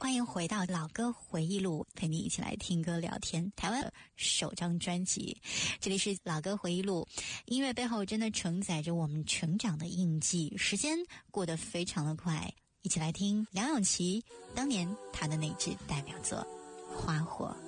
欢迎回到老歌回忆录，陪你一起来听歌聊天。台湾首张专辑，这里是老歌回忆录。音乐背后真的承载着我们成长的印记，时间过得非常的快。一起来听梁咏琪当年她的那支代表作《花火》。